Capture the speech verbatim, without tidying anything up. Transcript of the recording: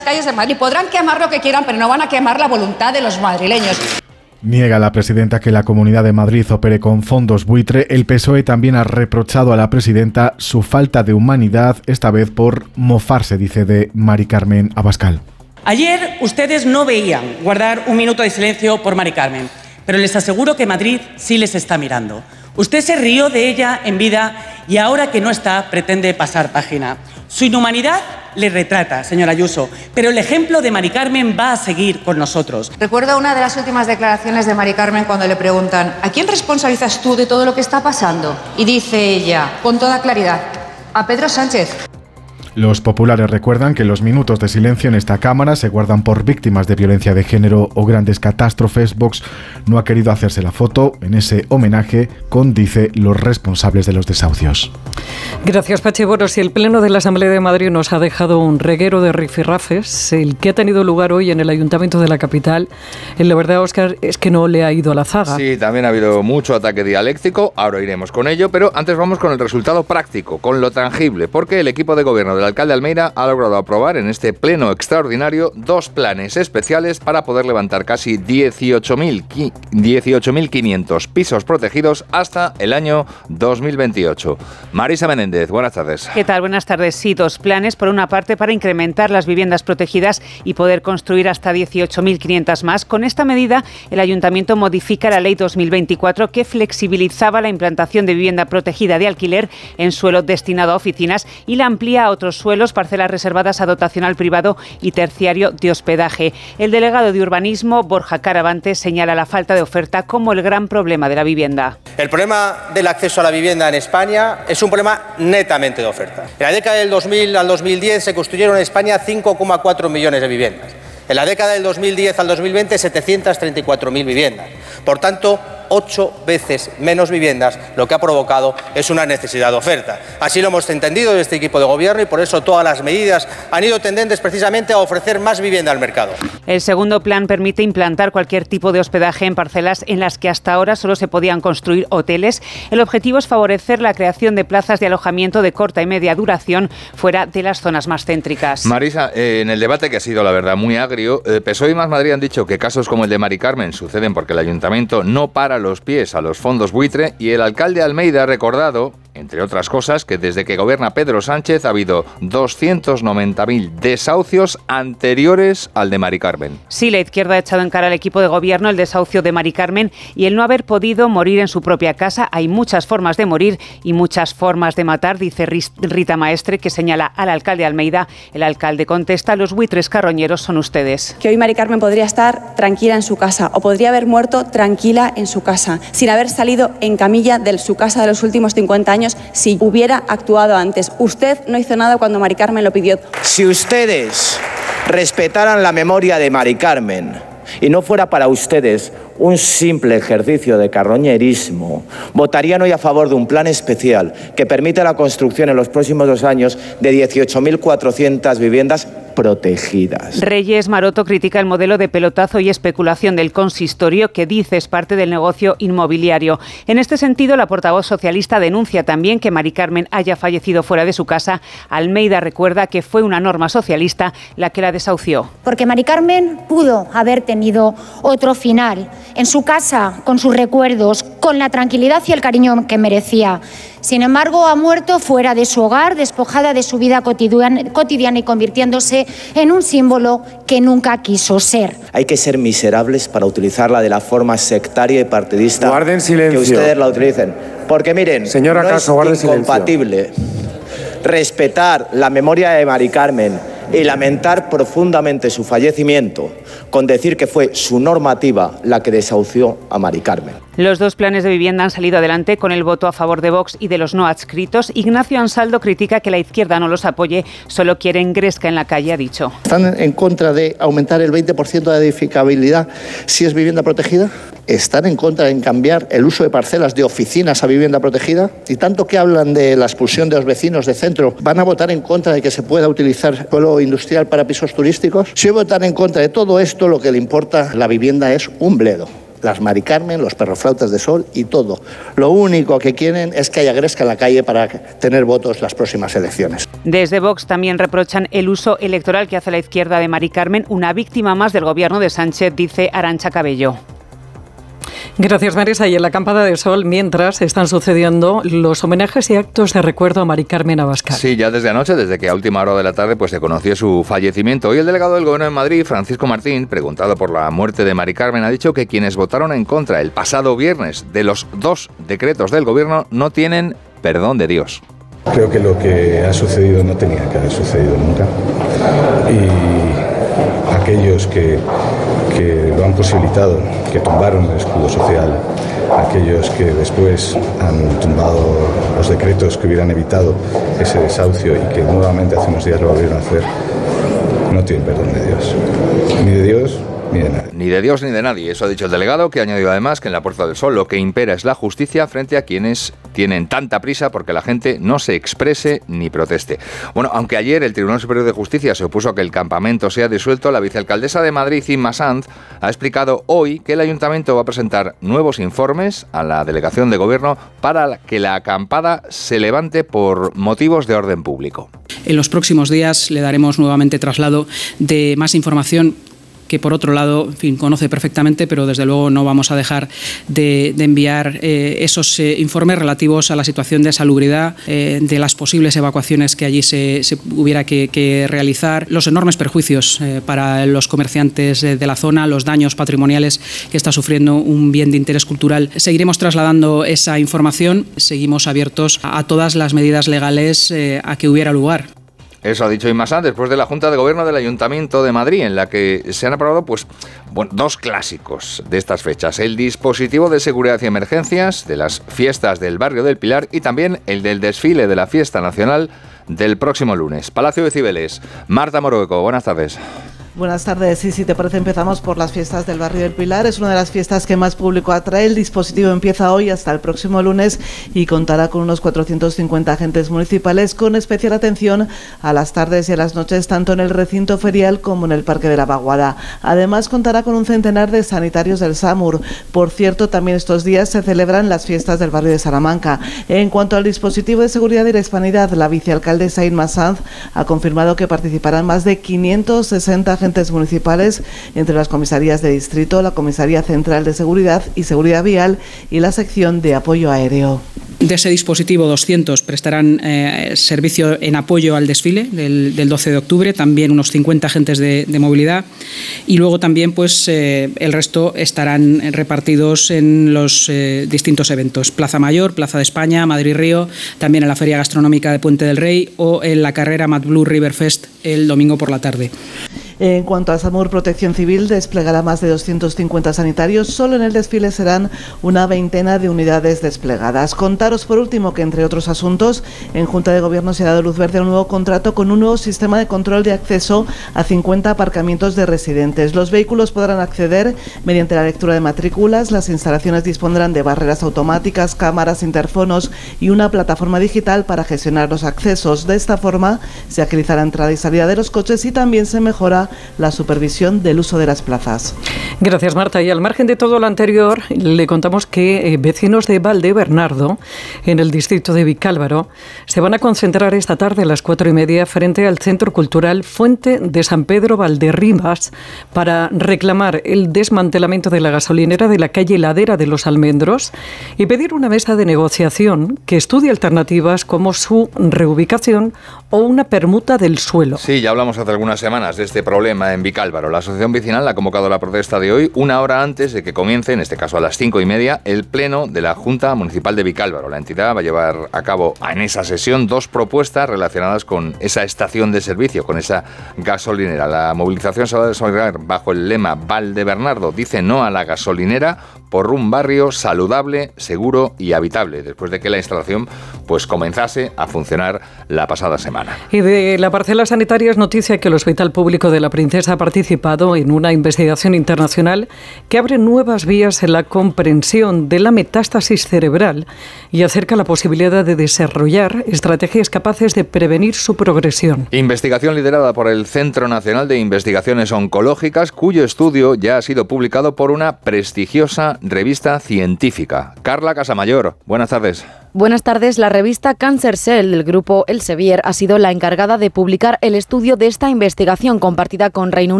calles de Madrid. Podrán quemar lo que quieran, pero no van a quemar la voluntad de los madrileños. Niega la presidenta que la Comunidad de Madrid opere con fondos buitre. El P S O E también ha reprochado a la presidenta su falta de humanidad, esta vez por mofarse, dice, de Mari Carmen Abascal. Ayer ustedes no veían guardar un minuto de silencio por Mari Carmen, pero les aseguro que Madrid sí les está mirando. Usted se rió de ella en vida y ahora que no está pretende pasar página. Su inhumanidad le retrata, señora Ayuso, pero el ejemplo de Mari Carmen va a seguir con nosotros. Recuerdo una de las últimas declaraciones de Mari Carmen cuando le preguntan ¿a quién responsabilizas tú de todo lo que está pasando? Y dice ella, con toda claridad, a Pedro Sánchez. Los populares recuerdan que los minutos de silencio en esta Cámara se guardan por víctimas de violencia de género o grandes catástrofes. Vox no ha querido hacerse la foto en ese homenaje con, dice, los responsables de los desahucios. Gracias, Pachi. Bueno, si el Pleno de la Asamblea de Madrid nos ha dejado un reguero de rifirrafes, el que ha tenido lugar hoy en el Ayuntamiento de la capital, la verdad, Óscar, es que no le ha ido a la zaga. Sí, también ha habido mucho ataque dialéctico, ahora iremos con ello, pero antes vamos con el resultado práctico, con lo tangible, porque el equipo de gobierno de El alcalde Almeida ha logrado aprobar en este pleno extraordinario dos planes especiales para poder levantar casi dieciocho mil quinientos pisos protegidos hasta el año dos mil veintiocho. Marisa Menéndez, buenas tardes. ¿Qué tal? Buenas tardes. Sí, dos planes. Por una parte, para incrementar las viviendas protegidas y poder construir hasta dieciocho mil quinientas más. Con esta medida, el Ayuntamiento modifica la Ley dos mil veinticuatro que flexibilizaba la implantación de vivienda protegida de alquiler en suelo destinado a oficinas y la amplía a otros suelos, parcelas reservadas a dotacional privado y terciario de hospedaje. El delegado de Urbanismo, Borja Caravante, señala la falta de oferta como el gran problema de la vivienda. El problema del acceso a la vivienda en España es un problema netamente de oferta. En la década del dos mil al dos mil diez se construyeron en España cinco coma cuatro millones de viviendas. En la década del dos mil diez al dos mil veinte, setecientas treinta y cuatro mil viviendas. Por tanto, ocho veces menos viviendas, lo que ha provocado es una necesidad de oferta. Así lo hemos entendido desde este equipo de gobierno y por eso todas las medidas han ido tendentes precisamente a ofrecer más vivienda al mercado. El segundo plan permite implantar cualquier tipo de hospedaje en parcelas en las que hasta ahora solo se podían construir hoteles. El objetivo es favorecer la creación de plazas de alojamiento de corta y media duración fuera de las zonas más céntricas. Marisa, eh, en el debate que ha sido, la verdad, muy agrio, eh, P S O E y Más Madrid han dicho que casos como el de Mari Carmen suceden porque el ayuntamiento no para los pies a los fondos buitre y el alcalde Almeida ha recordado, entre otras cosas, que desde que gobierna Pedro Sánchez ha habido doscientos noventa mil desahucios anteriores al de Mari Carmen. Sí, la izquierda ha echado en cara al equipo de gobierno el desahucio de Mari Carmen y el no haber podido morir en su propia casa. Hay muchas formas de morir y muchas formas de matar, dice Rita Maestre, que señala al alcalde Almeida. El alcalde contesta: los buitres carroñeros son ustedes. Que hoy Mari Carmen podría estar tranquila en su casa o podría haber muerto tranquila en su casa, sin haber salido en camilla de su casa de los últimos cincuenta años, si hubiera actuado antes. Usted no hizo nada cuando Mari Carmen lo pidió. Si ustedes respetaran la memoria de Mari Carmen y no fuera para ustedes un simple ejercicio de carroñerismo, votarían hoy a favor de un plan especial que permite la construcción en los próximos dos años de dieciocho mil cuatrocientas viviendas protegidas. Reyes Maroto critica el modelo de pelotazo y especulación del consistorio que dice es parte del negocio inmobiliario. En este sentido, la portavoz socialista denuncia también que Mari Carmen haya fallecido fuera de su casa. Almeida recuerda que fue una norma socialista la que la desahució. Porque Mari Carmen pudo haber tenido otro final en su casa, con sus recuerdos, con la tranquilidad y el cariño que merecía. Sin embargo, ha muerto fuera de su hogar, despojada de su vida cotidiana, cotidiana y convirtiéndose en un símbolo que nunca quiso ser. Hay que ser miserables para utilizarla de la forma sectaria y partidista. Guarden silencio. Que ustedes la utilicen. Porque miren, Señora no Caso, guarden es incompatible silencio. Respetar la memoria de Mari Carmen y lamentar profundamente su fallecimiento con decir que fue su normativa la que desahució a Mari Carmen. Los dos planes de vivienda han salido adelante con el voto a favor de Vox y de los no adscritos. Ignacio Ansaldo critica que la izquierda no los apoye, solo quieren Gresca en la calle, ha dicho. ¿Están en contra de aumentar el veinte por ciento de edificabilidad si es vivienda protegida? ¿Están en contra de cambiar el uso de parcelas de oficinas a vivienda protegida? Y tanto que hablan de la expulsión de los vecinos de centro, ¿van a votar en contra de que se pueda utilizar suelo industrial para pisos turísticos? Si votan en contra de todo esto, lo que le importa a la vivienda es un bledo. las Mari Carmen, los perroflautas de sol y todo. Lo único que quieren es que haya gresca en la calle para tener votos las próximas elecciones. Desde Vox también reprochan el uso electoral que hace la izquierda de Mari Carmen, una víctima más del gobierno de Sánchez, dice Arantxa Cabello. Gracias, Marisa. Y en la Campada de Sol, mientras están sucediendo los homenajes y actos de recuerdo a Mari Carmen Abascal. Sí, ya desde anoche, desde que a última hora de la tarde pues se conoció su fallecimiento. Hoy el delegado del Gobierno de Madrid, Francisco Martín, preguntado por la muerte de Mari Carmen, ha dicho que quienes votaron en contra el pasado viernes de los dos decretos del Gobierno no tienen perdón de Dios. Creo que lo que ha sucedido no tenía que haber sucedido nunca. Y aquellos que, que lo han posibilitado, que tumbaron el escudo social, aquellos que después han tumbado los decretos que hubieran evitado ese desahucio y que nuevamente hace unos días lo volvieron a hacer, no tienen perdón de Dios. Ni de Dios, ni de nadie. Ni de Dios ni de nadie. Eso ha dicho el delegado, que ha añadido además que en la Puerta del Sol lo que impera es la justicia frente a quienes tienen tanta prisa porque la gente no se exprese ni proteste. Bueno, aunque ayer el Tribunal Superior de Justicia se opuso a que el campamento sea disuelto, la vicealcaldesa de Madrid, Inma Sanz, ha explicado hoy que el Ayuntamiento va a presentar nuevos informes a la Delegación de Gobierno para que la acampada se levante por motivos de orden público. En los próximos días le daremos nuevamente traslado de más información que por otro lado, en fin, conoce perfectamente, pero desde luego no vamos a dejar de, de enviar eh, esos eh, informes relativos a la situación de salubridad, eh, de las posibles evacuaciones que allí se, se hubiera que, que realizar, los enormes perjuicios eh, para los comerciantes de, de la zona, los daños patrimoniales que está sufriendo un bien de interés cultural. Seguiremos trasladando esa información, seguimos abiertos a, a todas las medidas legales eh, a que hubiera lugar. Eso ha dicho Inma Sanz después de la Junta de Gobierno del Ayuntamiento de Madrid, en la que se han aprobado pues, bueno, dos clásicos de estas fechas. El dispositivo de seguridad y emergencias de las fiestas del barrio del Pilar y también el del desfile de la fiesta nacional del próximo lunes. Palacio de Cibeles. Marta Morueco, buenas tardes. Buenas tardes. Sí, si te parece, empezamos por las fiestas del barrio del Pilar. Es una de las fiestas que más público atrae. El dispositivo empieza hoy hasta el próximo lunes y contará con unos cuatrocientos cincuenta agentes municipales, con especial atención a las tardes y a las noches, tanto en el recinto ferial como en el Parque de la Vaguada. Además, contará con un centenar de sanitarios del SAMUR. Por cierto, también estos días se celebran las fiestas del barrio de Salamanca. En cuanto al dispositivo de seguridad y la hispanidad, la vicealcaldesa Inma Sanz ha confirmado que participarán más de quinientos sesenta agentes municipales entre las comisarías de distrito, la Comisaría Central de Seguridad y Seguridad Vial y la sección de apoyo aéreo. De ese dispositivo, doscientos prestarán eh, servicio en apoyo al desfile del, del doce de octubre, también unos cincuenta agentes de, de movilidad, y luego también pues eh, el resto estarán repartidos en los eh, distintos eventos: Plaza Mayor, Plaza de España, Madrid-Río, también en la Feria Gastronómica de Puente del Rey o en la carrera MadBlue River Fest el domingo por la tarde. En cuanto a SAMUR, Protección Civil desplegará más de doscientos cincuenta sanitarios. Solo en el desfile serán una veintena de unidades desplegadas. Contaros por último que, entre otros asuntos, en Junta de Gobierno se ha dado luz verde a un nuevo contrato con un nuevo sistema de control de acceso a cincuenta aparcamientos de residentes. Los vehículos podrán acceder mediante la lectura de matrículas. Las instalaciones dispondrán de barreras automáticas, cámaras, interfonos y una plataforma digital para gestionar los accesos. De esta forma se agiliza la entrada y salida de los coches y también se mejora la supervisión del uso de las plazas. Gracias, Marta. Y al margen de todo lo anterior, le contamos que eh, vecinos de Valdebernardo, en el distrito de Vicálvaro, se van a concentrar esta tarde a las cuatro y media frente al Centro Cultural Fuente de San Pedro Valderribas para reclamar el desmantelamiento de la gasolinera de la calle Ladera de los Almendros y pedir una mesa de negociación que estudie alternativas como su reubicación o una permuta del suelo. Sí, ya hablamos hace algunas semanas de este problema en Vicálvaro. La asociación vecinal ha convocado la protesta de hoy una hora antes de que comience, en este caso a las cinco y media, el pleno de la Junta Municipal de Vicálvaro. La entidad va a llevar a cabo en esa sesión dos propuestas relacionadas con esa estación de servicio, con esa gasolinera. La movilización se va a desarrollar bajo el lema Valdebernardo dice no a la gasolinera por un barrio saludable, seguro y habitable, después de que la instalación pues comenzase a funcionar la pasada semana. Y de la parcela sanitaria es noticia que el Hospital Público de la Princesa ha participado en una investigación internacional que abre nuevas vías en la comprensión de la metástasis cerebral y acerca la posibilidad de desarrollar estrategias capaces de prevenir su progresión. Investigación liderada por el Centro Nacional de Investigaciones Oncológicas, cuyo estudio ya ha sido publicado por una prestigiosa revista científica. Carla Casamayor, buenas tardes. Buenas tardes. La revista Cancer Cell del grupo Elsevier ha sido la encargada de publicar el estudio de esta investigación compartida con Reino Unido